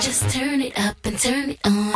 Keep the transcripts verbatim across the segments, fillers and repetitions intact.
Just turn it up and turn it on.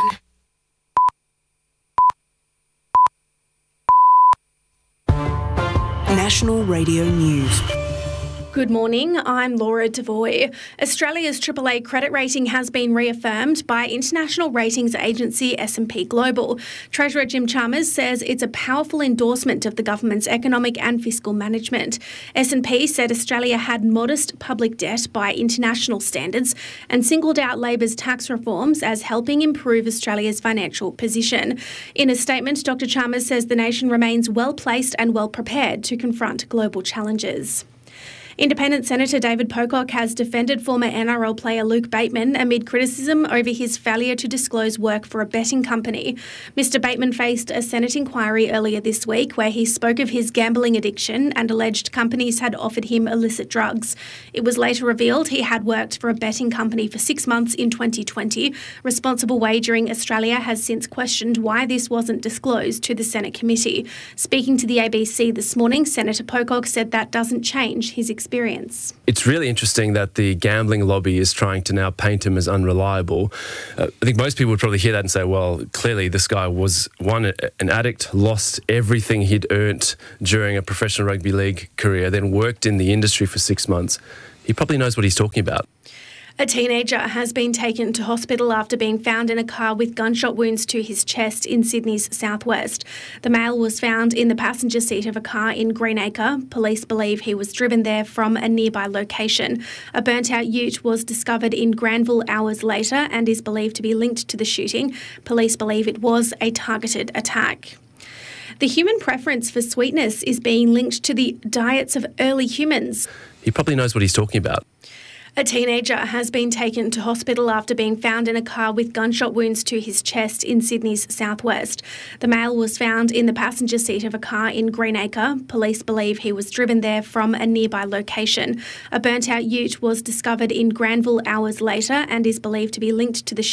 National Radio News. Good morning, I'm Laura Devoy. Australia's triple A credit rating has been reaffirmed by international ratings agency S and P Global. Treasurer Jim Chalmers says it's a powerful endorsement of the government's economic and fiscal management. S and P said Australia had modest public debt by international standards and singled out Labor's tax reforms as helping improve Australia's financial position. In a statement, Doctor Chalmers says the nation remains well placed and well prepared to confront global challenges. Independent Senator David Pocock has defended former N R L player Luke Bateman amid criticism over his failure to disclose work for a betting company. Mister Bateman faced a Senate inquiry earlier this week where he spoke of his gambling addiction and alleged companies had offered him illicit drugs. It was later revealed he had worked for a betting company for six months in twenty twenty. Responsible Wagering Australia has since questioned why this wasn't disclosed to the Senate committee. Speaking to the A B C this morning, Senator Pocock said that doesn't change his experience. Experience. It's really interesting that the gambling lobby is trying to now paint him as unreliable. Uh, I think most people would probably hear that and say, well, clearly this guy was, one, an addict, lost everything he'd earned during a professional rugby league career, then worked in the industry for six months. He probably knows what he's talking about. A teenager has been taken to hospital after being found in a car with gunshot wounds to his chest in Sydney's southwest. The male was found in the passenger seat of a car in Greenacre. Police believe he was driven there from a nearby location. A burnt-out ute was discovered in Granville hours later and is believed to be linked to the shooting. Police believe it was a targeted attack. The human preference for sweetness is being linked to the diets of early humans. He probably knows what he's talking about. A teenager has been taken to hospital after being found in a car with gunshot wounds to his chest in Sydney's southwest. The male was found in the passenger seat of a car in Greenacre. Police believe he was driven there from a nearby location. A burnt-out ute was discovered in Granville hours later and is believed to be linked to the